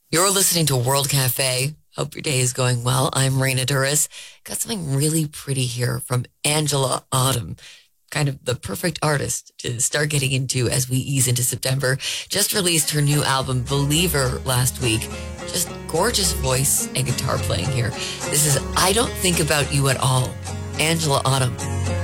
You're listening to World Cafe. Hope your day is going well. I'm Raina Duras. Got something really pretty here from Angela Autumn. Kind of the perfect artist to start getting into as we ease into September. Just released her new album, Believer, last week. Just gorgeous voice and guitar playing here. This is I Don't Think About You at All. Angela Autumn.